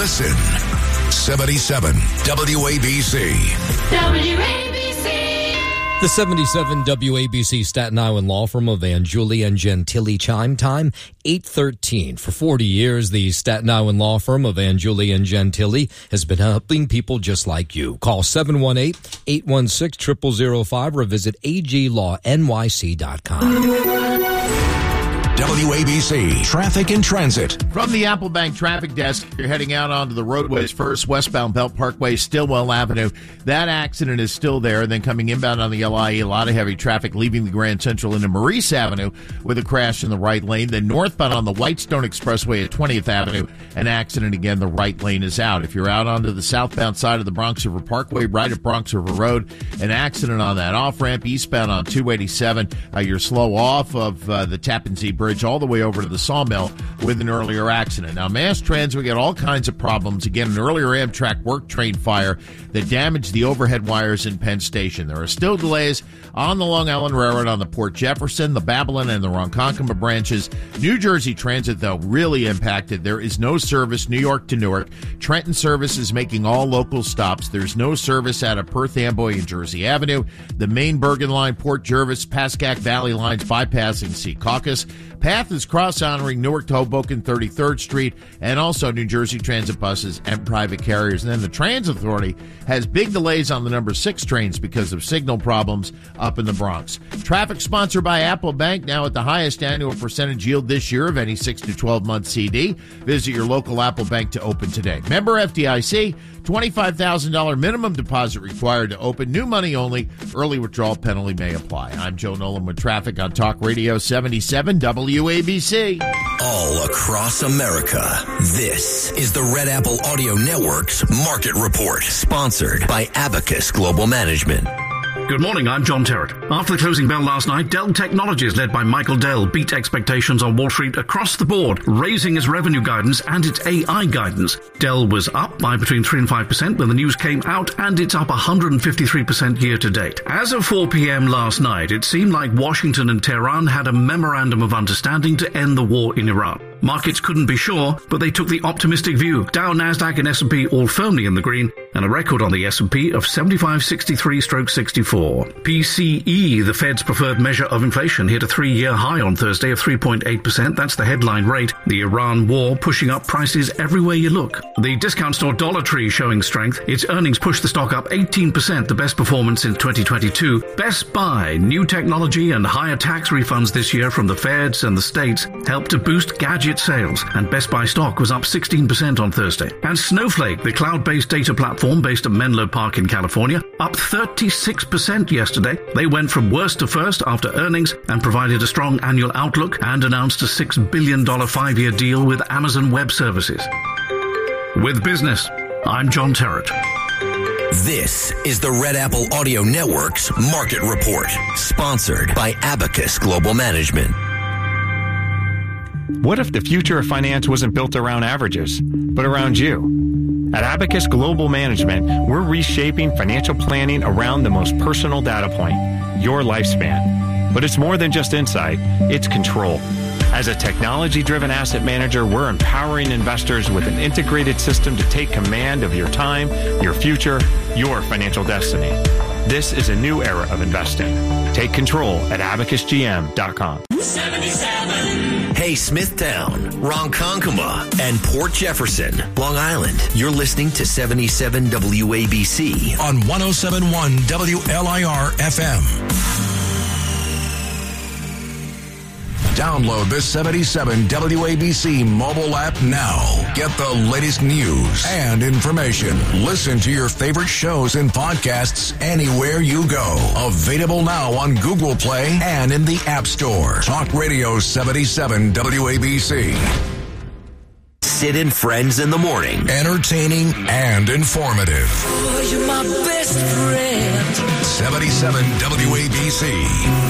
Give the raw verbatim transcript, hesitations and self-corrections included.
Listen. seventy-seven W A B C. W A B C. The seventy-seven W A B C Staten Island law firm of Van Julie and Gentili chime time, eight thirteen. For forty years, the Staten Island law firm of Van Julie and Gentili has been helping people just like you. Call seven one eight, eight one six, zero zero zero five or visit a g law n y c dot com. W A B C Traffic and Transit. From the Apple Bank Traffic Desk, you're heading out onto the roadways first, westbound Belt Parkway, Stillwell Avenue. That accident is still there. Then coming inbound on the L I E, a lot of heavy traffic leaving the Grand Central into Maurice Avenue with a crash in the right lane. Then northbound on the Whitestone Expressway at twentieth Avenue, an accident again, the right lane is out. If you're out onto the southbound side of the Bronx River Parkway, right at Bronx River Road, an accident on that off-ramp, eastbound on two eighty-seven. Uh, you're slow off of uh, the Tappan Zee Bridge all the way over to the Sawmill with an earlier accident. Now, mass transit, we got all kinds of problems. Again, an earlier Amtrak work train fire that damaged the overhead wires in Penn Station. There are still delays on the Long Island Railroad on the Port Jefferson, the Babylon, and the Ronkonkoma branches. New Jersey Transit, though, really impacted. There is no service New York to Newark. Trenton service is making all local stops. There's no service out of Perth Amboy and Jersey Avenue. The main Bergen line, Port Jervis, Pascack Valley lines bypassing Secaucus. Path is cross-honoring Newark to Hoboken, thirty-third Street, and also New Jersey Transit buses and private carriers. And then the Transit Authority has big delays on the number six trains because of signal problems up in the Bronx. Traffic sponsored by Apple Bank, now at the highest annual percentage yield this year of any six to twelve month C D. Visit your local Apple Bank to open today. Member F D I C, twenty-five thousand dollars minimum deposit required to open. New money only. Early withdrawal penalty may apply. I'm Joe Nolan with traffic on Talk Radio seventy-seven W A B C. All across America, this is the Red Apple Audio Network's Market Report, sponsored by Abacus Global Management. Good morning, I'm John Terrett. After the closing bell last night, Dell Technologies, led by Michael Dell, beat expectations on Wall Street across the board, raising its revenue guidance and its A I guidance. Dell was up by between three and five percent when the news came out, and it's up one hundred fifty-three percent year to date. As of four p.m. last night, it seemed like Washington and Tehran had a memorandum of understanding to end the war in Iran. Markets couldn't be sure, but they took the optimistic view. Dow, Nasdaq, and S and P all firmly in the green, and a record on the S and P of seventy-five sixty-three sixty-four. P C E, the Fed's preferred measure of inflation, hit a three-year high on Thursday of three point eight percent. That's the headline rate. The Iran war pushing up prices everywhere you look. The discount store Dollar Tree showing strength. Its earnings pushed the stock up eighteen percent, the best performance since twenty twenty-two. Best Buy, new technology and higher tax refunds this year from the feds and the states helped to boost gadget sales, and Best Buy stock was up sixteen percent on Thursday. And Snowflake, the cloud-based data platform based at Menlo Park in California, up thirty-six percent yesterday. They went from worst to first after earnings and provided a strong annual outlook and announced a six billion dollars five-year deal with Amazon Web Services. With business, I'm John Terrett. This is the Red Apple Audio Network's Market Report, sponsored by Abacus Global Management. What if the future of finance wasn't built around averages, but around you? At Abacus Global Management, we're reshaping financial planning around the most personal data point, your lifespan. But it's more than just insight, it's control. As a technology-driven asset manager, we're empowering investors with an integrated system to take command of your time, your future, your financial destiny. This is a new era of investing. Take control at abacus g m dot com. seventy-seven. Hey, Smithtown, Ronkonkoma, and Port Jefferson, Long Island. You're listening to seventy-seven W A B C on one oh seven point one W L I R F M. Download the seventy-seven W A B C mobile app now. Get the latest news and information. Listen to your favorite shows and podcasts anywhere you go. Available now on Google Play and in the App Store. Talk Radio seventy-seven W A B C. Sid and Friends in the morning. Entertaining and informative. Oh, you're my best friend. seventy-seven W A B C.